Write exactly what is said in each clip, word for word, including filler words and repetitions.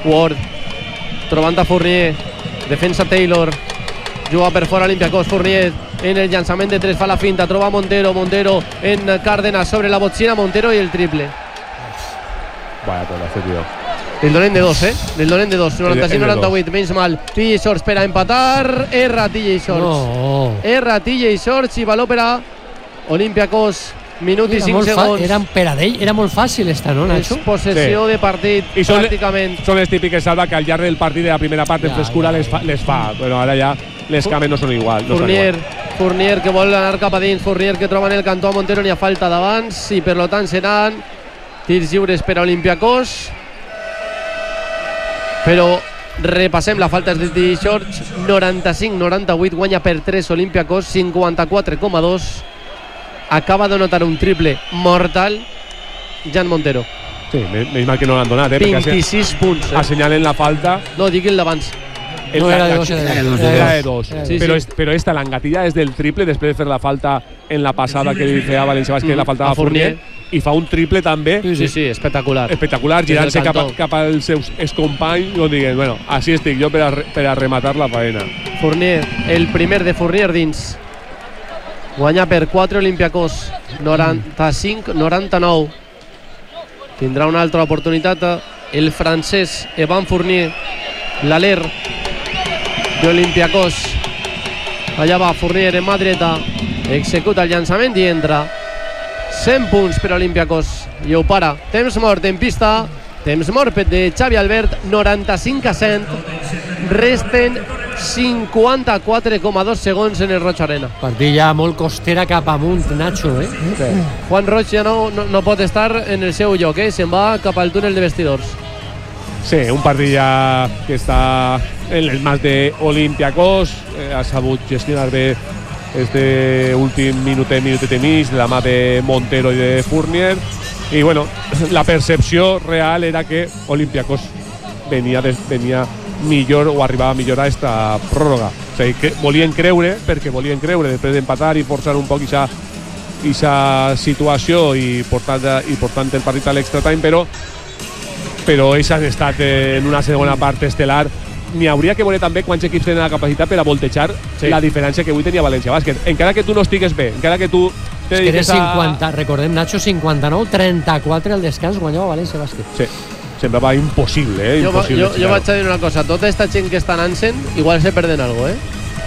Ward trobant a Fournier, defensa Taylor, juga per fora Olympiacos. Fournier en el llançament de tres fa la finta, troba Montero, Montero en Cárdenas sobre la botzina, Montero i el triple. Vaya pedazo, tío. El donen de dos, eh? El donen de dos, noranta-cinc noranta-vuit, menys mal. T J Shorts per a empatar, erra T J Shorts. No. Erra T J Shorts i valor per a Olympiacos. Minut i cinc segons. Era per a d'ell, era molt fàcil esta, no, Nacho? És possessió sí. de partit, I són, pràcticament. Són les típiques, Salva, que al llarg del partit de la primera part en ja, frescura ja, les, fa, les fa. Bueno, ara ja les cames no són igual. No Fournier, igual. Fournier que vol anar cap a dins, Fournier que troba en el cantó a Montero, n'hi ha falta d'abans i per lo tant seran tirs lliures per a Olympiacos. Però repassem la falta de T J Shorts. Noranta-cinc noranta-vuit, guanya per tres Olympiacos, cinquanta-quatre coma dos. Acaba de notar un triple mortal Jan Montero. Sí, menys mal que no l'han donat, eh? vint-i-sis punts. Eh? Assenyalen la falta. No, digui el d'abans. No, era de dos, era de dos. Era de dos. Sí, pero, sí. Es, pero esta, la engatilla es del triple després de fer la falta en la passada que li feia València Bàsquet, mm, la falta a Fournier, i fa un triple també. Sí, sí, sí, espectacular. Espectacular, girant-se cap, cap als seus excompanys i dient, bueno, així estic jo per a, per a rematar la faena. Fournier, el primer de Fournier dins. Guanya per quatre Olympiacos, noranta-cinc noranta-nou. Tindrà una altra oportunitat el francès Evan Fournier, l'aler d'Olympiacos. Allà va Fournier en mà dreta, executa el llançament i entra. cent punts per Olympiacos i ho para. Temps mort en pista, temps mort de Xavi Albert, noranta-cinc a cent. Resten cinquanta-quatre coma dos segons en el Roig Arena. Partit ja molt costera cap amunt, Nacho, eh? Sí. Juan Roig ja no, no, no pot estar en el seu lloc, eh? Se'n va cap al túnel de vestidors. Sí, un partit ja que està en les mans d'Olympiacos, eh, ha sabut gestionar bé este últim minutet, minutet i mig de la mà de Montero i de Fournier, i bueno, la percepció real era que Olympiacos venia, de, venia millor o arribava a millorar esta pròrroga. O sigui, que volien creure, perquè volien creure després d'empatar i forçar un poc aquesta situació i portant, i portant el partit a l'extra time, però però ells han estat en una segona part estel·lar. N'hi hauria que veure també quants equips tenen la capacitat per a voltejar sí. la diferència que avui tenia València Bàsquet. Encara que tu no estigues bé, encara que tu te dediques a... cinquanta, recordem, Nacho, cinquanta-nou trenta-quatre al descans guanyava València Bàsquet. Sí, semblava impossible, eh? Jo, impossible, jo, jo vaig a dir una cosa, tota aquesta gent que estan anant igual se perden algo, eh?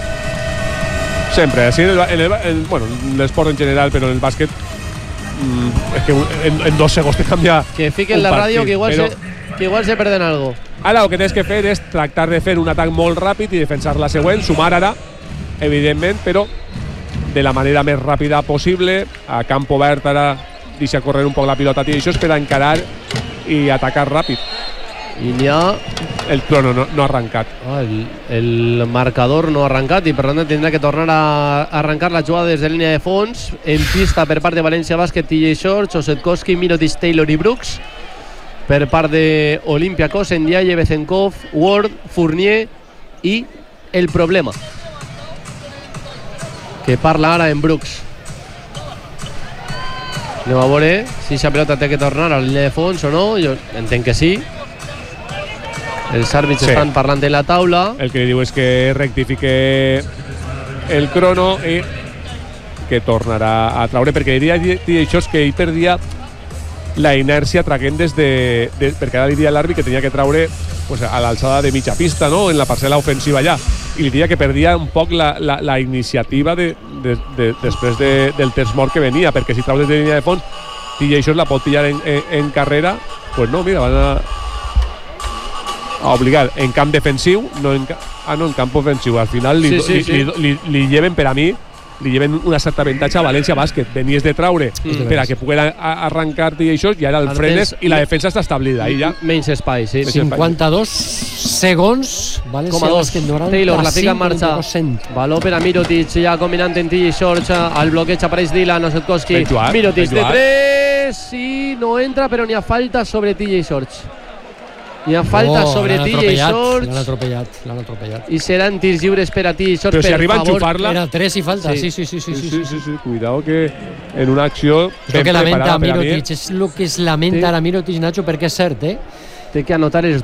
Sempre, així en el, en el, en, bueno, en l'esport en general, però en el bàsquet mm, és que en, en dos segons te canvia. Que fiquen la ràdio que igual, però... se, que igual se perden algo. Ara el que tens que fer és tractar de fer un atac molt ràpid i defensar la següent, sumar ara, evidentment, però de la manera més ràpida possible, a camp obert ara deixa córrer un poc la pilota i això és per a encarar i atacar ràpid. I n'hi ha... El crono no, no ha arrencat. Oh, el, el marcador no ha arrencat i per tant tindrà que tornar a arrencar la jugada des de línia de fons. En pista per part de València Bàsquet, T J Shorts, Osetkowski, Mirotic, Taylor i Brooks. Per part de Olympiacos, Ndiaye, Bezenkov, Ward, Fournier i el problema, que parla ara en Brooks. Anem a veure si aquesta pelota té que tornar a la línia de fons o no. Jo entenc que sí. Els àrbits sí. estan parlant de la taula. El que li diu és que rectifique el crono i que tornarà a traure, perquè diria això és que ell perdia la inèrcia traguent des de, de perquè ara diria l'àrbit que tenia que traure pues, a l'alçada de mitja pista, no? En la parcel·la ofensiva allà, i li diria que perdia un poc la, la, la iniciativa de, de, de, després de, del temps mort que venia, perquè si trau des de línia de fons T J Shorts la pot pillar en, en, en carrera, pues no, mira, van a a obligar en camp defensiu, no en, ah, no, en camp ofensiu. Al final li, sí, sí, sí. li, li, li lleven, per a mi, li lleven una certa avantatge a València Bàsquet. Venies de traure mm. per a que poguera arrencar i això, i ara el frenes i la defensa està establida. Ahí ja. Menys espai, sí. cinquanta-dos segons. València Bàsquet noranta-cinc. Taylor la fica en marxa. Valor per a Mirotic, ja combinant en T J Shorts. Al bloqueig apareix Dylan, Osetkowski. Mirotic de tres i no entra, però n'hi ha falta sobre T J Shorts. Hi ha falta oh, sobre T J Shorts. L'han atropellat, l'han atropellat. I seran tirs lliures per a T J Shorts. Però si arriba a enxufar-la... Era tres i falta, sí, sí, sí. Sí, sí, sí, sí, sí. Cuidado que en una acció... És el que lamenta Mirotic, és el que es lamenta ara Mirotic, Nacho, perquè és cert, eh? Té que anotar els